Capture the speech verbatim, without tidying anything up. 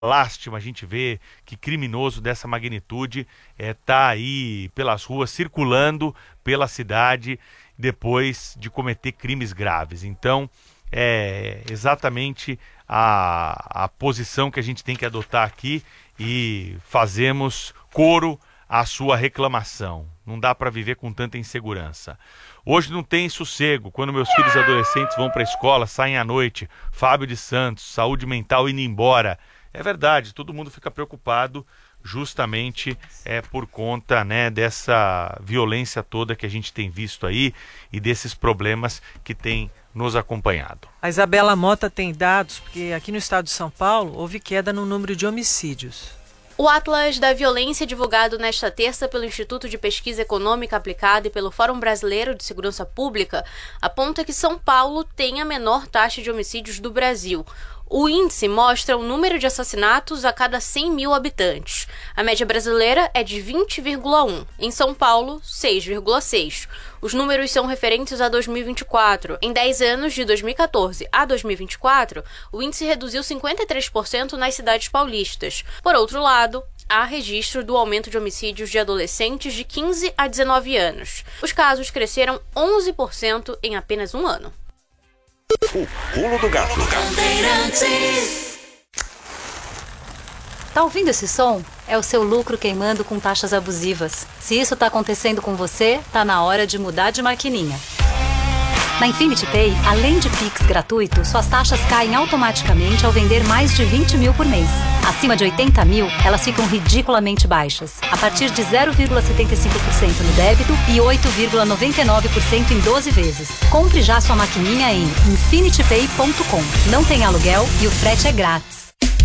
lástima a gente ver que criminoso dessa magnitude está aí pelas ruas, circulando pela cidade depois de cometer crimes graves. Então, é exatamente a, a posição que a gente tem que adotar aqui e fazemos coro à sua reclamação. Não dá para viver com tanta insegurança. Hoje não tem sossego. Quando meus filhos adolescentes vão para a escola, saem à noite, Fábio de Santos, saúde mental indo embora. É verdade, todo mundo fica preocupado justamente é, por conta, né, dessa violência toda que a gente tem visto aí e desses problemas que tem nos acompanhado. A Isabela Mota tem dados, porque aqui no estado de São Paulo houve queda no número de homicídios. O Atlas da Violência, divulgado nesta terça pelo Instituto de Pesquisa Econômica Aplicada e pelo Fórum Brasileiro de Segurança Pública, aponta que São Paulo tem a menor taxa de homicídios do Brasil. O índice mostra o número de assassinatos a cada cem mil habitantes. A média brasileira é de vinte vírgula um, em São Paulo, seis vírgula seis. Os números são referentes a dois mil e vinte e quatro. Em dez anos, de dois mil e quatorze a dois mil e vinte e quatro, o índice reduziu cinquenta e três por cento nas cidades paulistas. Por outro lado, há registro do aumento de homicídios de adolescentes de quinze a dezenove anos. Os casos cresceram onze por cento em apenas um ano. O pulo do gato. Tá ouvindo esse som? É o seu lucro queimando com taxas abusivas. Se isso tá acontecendo com você, tá na hora de mudar de maquininha. Na Infinity Pay, além de Pix gratuito, suas taxas caem automaticamente ao vender mais de vinte mil por mês. Acima de oitenta mil, elas ficam ridiculamente baixas, a partir de zero vírgula setenta e cinco por cento no débito e oito vírgula noventa e nove por cento em doze vezes. Compre já sua maquininha em infinity pay ponto com. Não tem aluguel e o frete é grátis.